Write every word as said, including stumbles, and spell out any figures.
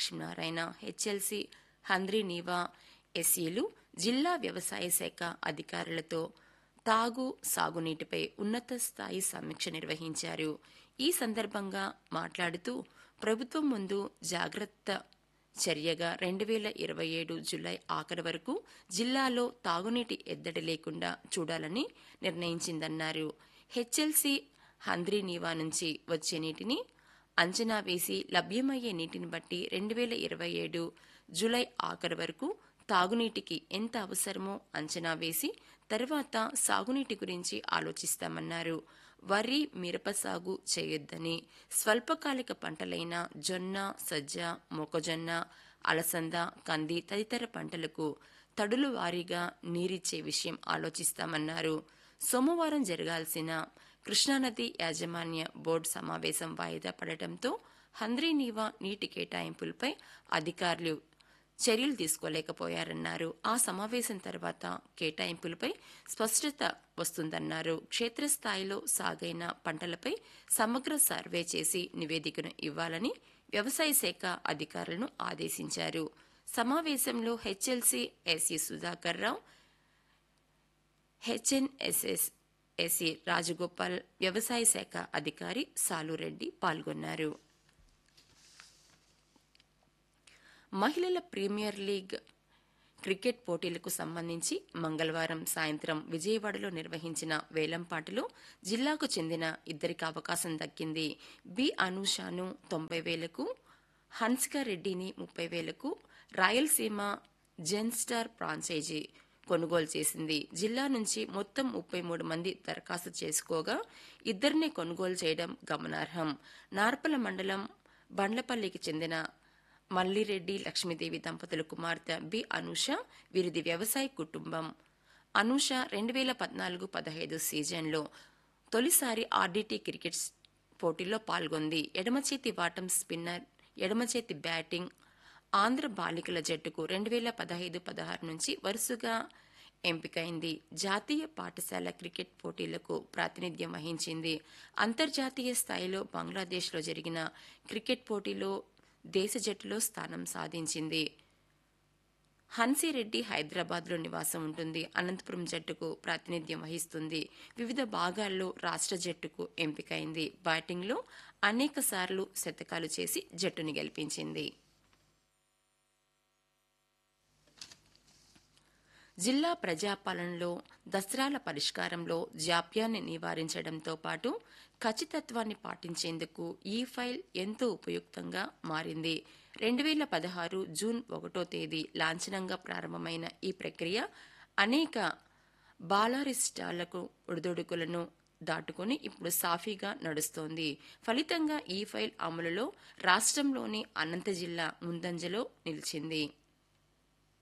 Lakshminarayana, HLC Handrineeva ఎస్ఈలు జిల్లా వ్యవసాయ శాఖ అధికారులతో తాగు సాగునీటిపై ఉన్నత స్థాయి సమీక్ష నిర్వహించారు. ఈ సందర్భంగా మాట్లాడుతూ ప్రభుత్వం ముందు జాగ్రత్త చర్యగా రెండు వేల ఇరవై ఏడు జులై ఆఖరు వరకు జిల్లాలో తాగునీటి ఎద్దడి లేకుండా చూడాలని నిర్ణయించిందన్నారు. హెచ్ఎల్సి హంద్రీనీవా నుంచి వచ్చే నీటిని అంచనా వేసి లభ్యమయ్యే నీటిని బట్టి రెండు వేల ఇరవై ఏడు జులై ఆఖరు వరకు తాగునీటికి ఎంత అవసరమో అంచనా వేసి తర్వాత సాగునీటి గురించి ఆలోచిస్తామన్నారు. వరి, మిరప సాగు చేయొద్దని, స్వల్పకాలిక పంటలైన జొన్న, సజ్జ, మొక్కజొన్న, అలసంద, కంది తదితర పంటలకు తడుల వారీగా నీరిచ్చే విషయం ఆలోచిస్తామన్నారు. సోమవారం జరగాల్సిన కృష్ణానది యాజమాన్య బోర్డు సమావేశం వాయిదా పడటంతో హంద్రీనీవా నీటి కేటాయింపులపై అధికారులు చర్యలు తీసుకోలేకపోయారన్నారు. ఆ సమావేశం తర్వాత కేటాయింపులపై స్పష్టత వస్తుందన్నారు. క్షేత్రస్థాయిలో సాగైన పంటలపై సమగ్ర సర్వే చేసి నివేదికను ఇవ్వాలని వ్యవసాయ శాఖ అధికారులను ఆదేశించారు. సమావేశంలో హెచ్ఎల్సి ఎస్ఈ సుధాకర్ రావు, హెచ్ఎన్ఎస్ఎస్ ఎస్ఈ రాజగోపాల్, వ్యవసాయ శాఖ అధికారి సాలురెడ్డి పాల్గొన్నారు. మహిళల ప్రీమియర్ లీగ్ క్రికెట్ పోటీలకు సంబంధించి మంగళవారం సాయంత్రం విజయవాడలో నిర్వహించిన వేలంపాటలో జిల్లాకు చెందిన ఇద్దరికి అవకాశం దక్కింది. బి అనూషాను తొంభై వేలకు, హన్సికా రెడ్డిని ముప్పై వేలకు రాయలసీమ జెన్ స్టార్ ఫ్రాంచైజీ కొనుగోలు చేసింది. జిల్లా నుంచి మొత్తం ముప్పై మూడు మంది దరఖాస్తు చేసుకోగా ఇద్దరినే కొనుగోలు చేయడం గమనార్హం. నార్పల మండలం బండ్లపల్లికి చెందిన మల్లిరెడ్డి లక్ష్మీదేవి దంపతుల కుమార్తె బి అనూష, వీరిది వ్యవసాయ కుటుంబం. అనూష రెండు వేల పద్నాలుగు పదహైదు సీజన్లో తొలిసారి ఆర్డీటీ క్రికెట్ పోటీలో పాల్గొంది. ఎడమచేతి వాటం స్పిన్నర్, ఎడమచేతి బ్యాటింగ్ ఆంధ్ర బాలికల జట్టుకు రెండు వేల పదహైదు పదహారు నుంచి వరుసగా ఎంపికైంది. జాతీయ పాఠశాల క్రికెట్ పోటీలకు ప్రాతినిధ్యం వహించింది. అంతర్జాతీయ స్థాయిలో బంగ్లాదేశ్లో జరిగిన క్రికెట్ పోటీలో దేశ జట్టులో స్థానం సాధించింది. హన్సిరెడ్డి హైదరాబాద్లో నివాసం ఉంటుంది. అనంతపురం జట్టుకు ప్రాతినిధ్యం వహిస్తుంది. వివిధ భాగాల్లో రాష్ట్ర జట్టుకు ఎంపికైంది. బ్యాటింగ్లో అనేక సార్లు శతకాలు చేసి జట్టుని గెలిపించింది. జిల్లా ప్రజాపాలనలో దసరాల పరిష్కారంలో జాప్యాన్ని నివారించడంతో పాటు ఖచ్చితత్వాన్ని పాటించేందుకు ఈ ఫైల్ ఎంతో ఉపయుక్తంగా మారింది. రెండు వేల పదహారు జూన్ ఒకటో తేదీ లాంఛనంగా ప్రారంభమైన ఈ ప్రక్రియ అనేక బాలారిష్టాలకు ఒడిదొడుకులను దాటుకుని ఇప్పుడు సాఫీగా నడుస్తోంది. ఫలితంగా ఈ ఫైల్ అమలులో రాష్ట్రంలోని అనంత జిల్లా ముందంజలో నిలిచింది.